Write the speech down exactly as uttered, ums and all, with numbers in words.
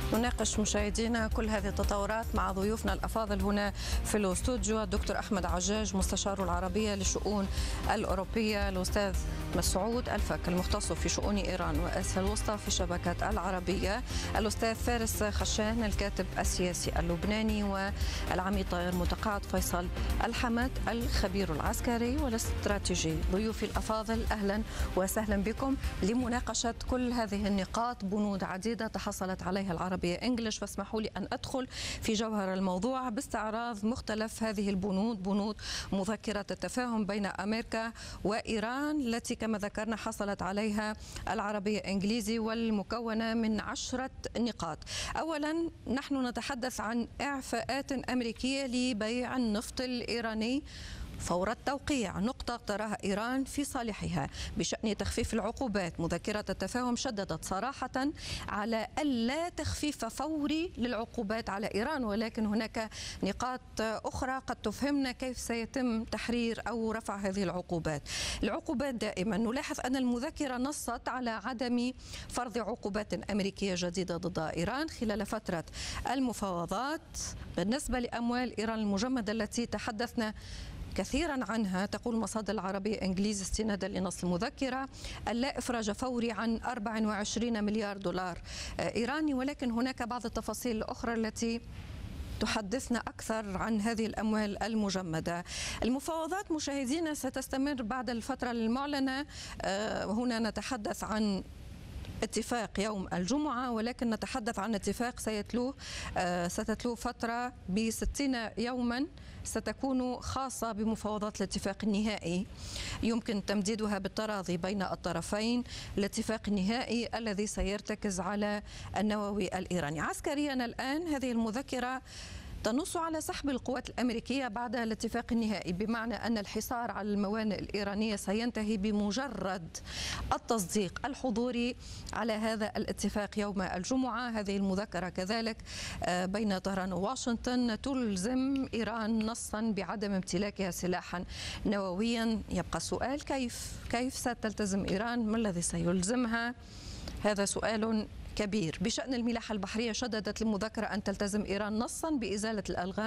نناقش مشاهدينا كل هذه التطورات مع ضيوفنا الأفاضل هنا في الاستوديو. الدكتور أحمد عجاج مستشار العربية للشؤون الأوروبية، الأستاذ مسعود الفك المختص في شؤون إيران وآسيا الوسطى في شبكة العربية، الأستاذ فارس خشان الكاتب السياسي اللبناني، والعميد طائر متقاعد فيصل الحمد الخبير العسكري والاستراتيجي. ضيوفي الأفاضل أهلا وسهلا بكم لمناقشة كل هذه النقاط، بنود عديدة تحصلت عليها العربية إنجليش، فاسمحوا لي أن أدخل في جوهر الموضوع باستعراض مختلف هذه البنود، بنود مذكرة التفاهم بين أمريكا وإيران التي كما ذكرنا حصلت عليها العربية إنجليزي والمكونة من عشرة نقاط. أولا نحن نتحدث عن إعفاءات أمريكية لبيع النفط الإيراني فور التوقيع، نقطة تراها إيران في صالحها بشأن تخفيف العقوبات. مذكرة التفاهم شددت صراحة على ألا تخفيف فوري للعقوبات على إيران، ولكن هناك نقاط أخرى قد تفهمنا كيف سيتم تحرير أو رفع هذه العقوبات. العقوبات دائما نلاحظ أن المذكرة نصت على عدم فرض عقوبات أمريكية جديدة ضد إيران خلال فترة المفاوضات. بالنسبة لأموال إيران المجمدة التي تحدثنا كثيرا عنها، تقول المصادر العربية إنجليز استنادا لنص المذكرة اللا إفراج فوري عن أربعة وعشرين مليار دولار إيراني، ولكن هناك بعض التفاصيل الأخرى التي تحدثنا أكثر عن هذه الأموال المجمدة. المفاوضات مشاهدينا ستستمر بعد الفترة المعلنة، هنا نتحدث عن اتفاق يوم الجمعة، ولكن نتحدث عن اتفاق سيتلوه ستتلوه فترة بستين يوما ستكون خاصة بمفاوضات الاتفاق النهائي، يمكن تمديدها بالتراضي بين الطرفين. الاتفاق النهائي الذي سيرتكز على النووي الإيراني. عسكريا الآن هذه المذكرة تنص على سحب القوات الأمريكية بعد الاتفاق النهائي، بمعنى أن الحصار على الموانئ الإيرانية سينتهي بمجرد التصديق الحضوري على هذا الاتفاق يوم الجمعة. هذه المذكرة كذلك بين طهران وواشنطن تلزم إيران نصا بعدم امتلاكها سلاحا نوويا. يبقى السؤال كيف كيف ستلتزم إيران؟ ما الذي سيلزمها؟ هذا سؤال كبير. بشأن الملاحة البحرية شددت المذكرة أن تلتزم إيران نصا بإزالة الألغام